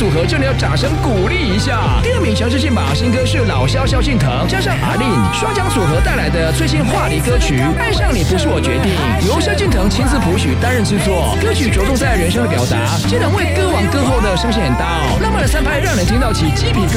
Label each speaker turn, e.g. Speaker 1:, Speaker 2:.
Speaker 1: 组合真的要掌声鼓励一下。第二名强势进榜新歌是老萧萧敬腾加上阿令双强组合带来的最新话题歌曲《爱上你不是我决定》，由萧敬腾亲自谱曲担任制作。歌曲着重在人生的表达，敬腾为歌王歌后的声线很大，浪漫的3拍让人听到起鸡皮疙瘩。